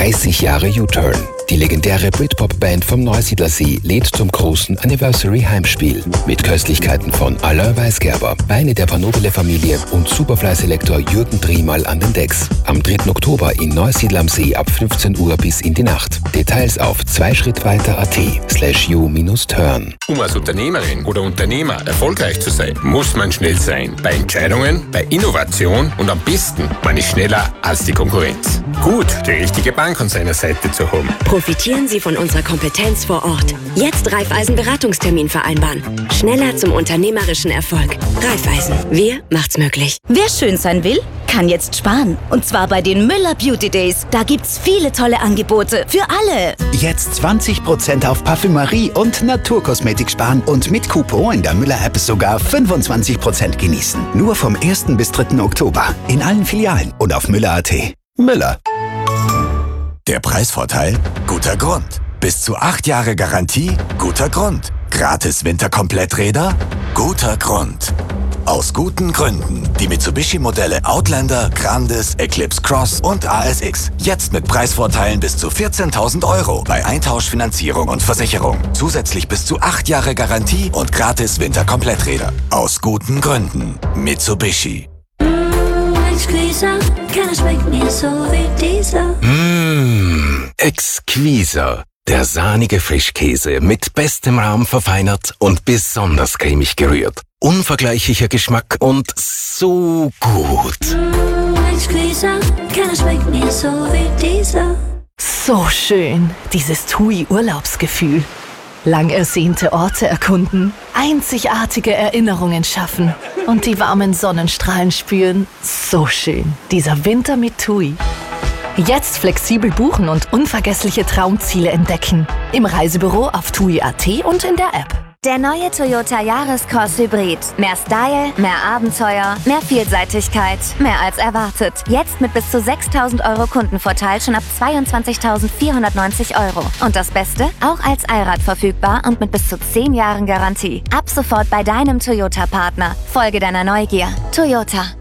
30 Jahre U-Turn. Die legendäre Britpop-Band vom Neusiedlersee lädt zum großen Anniversary-Heimspiel mit Köstlichkeiten von Alain Weisgerber, Weine der Panobile-Familie und Superfly-Selektor Jürgen Driemal an den Decks. Am 3. Oktober in Neusiedl am See ab 15 Uhr bis in die Nacht. Details auf 2schrittweiter.at/you-turn. Um als Unternehmerin oder Unternehmer erfolgreich zu sein, muss man schnell sein. Bei Entscheidungen, bei Innovation und am besten, man ist schneller als die Konkurrenz. Gut, die richtige Bank an seiner Seite zu haben. Profitieren Sie von unserer Kompetenz vor Ort. Jetzt Raiffeisen-Beratungstermin vereinbaren. Schneller zum unternehmerischen Erfolg. Raiffeisen. Wir macht's möglich. Wer schön sein will, kann jetzt sparen. Und zwar bei den Müller Beauty Days. Da gibt's viele tolle Angebote für alle. Jetzt 20% auf Parfümerie und Naturkosmetik sparen und mit Coupon in der Müller-App sogar 25% genießen. Nur vom 1. bis 3. Oktober. In allen Filialen und auf Müller.at. Müller. Der Preisvorteil? Guter Grund. Bis zu 8 Jahre Garantie? Guter Grund. Gratis Winterkompletträder? Guter Grund. Aus guten Gründen. Die Mitsubishi-Modelle Outlander, Grandis, Eclipse Cross und ASX. Jetzt mit Preisvorteilen bis zu 14.000 € bei Eintauschfinanzierung und Versicherung. Zusätzlich bis zu 8 Jahre Garantie und gratis Winterkompletträder. Aus guten Gründen. Mitsubishi. Exquisa. Der sahnige Frischkäse mit bestem Rahm verfeinert und besonders cremig gerührt. Unvergleichlicher Geschmack und so gut. So schön, dieses TUI-Urlaubsgefühl. Lang ersehnte Orte erkunden, einzigartige Erinnerungen schaffen und die warmen Sonnenstrahlen spüren. So schön, dieser Winter mit TUI. Jetzt flexibel buchen und unvergessliche Traumziele entdecken. Im Reisebüro auf TUI.at und in der App. Der neue Toyota Yaris-Cross Hybrid. Mehr Style, mehr Abenteuer, mehr Vielseitigkeit, mehr als erwartet. Jetzt mit bis zu 6.000 € Kundenvorteil schon ab 22.490 €. Und das Beste? Auch als Allrad verfügbar und mit bis zu 10 Jahren Garantie. Ab sofort bei deinem Toyota-Partner. Folge deiner Neugier. Toyota.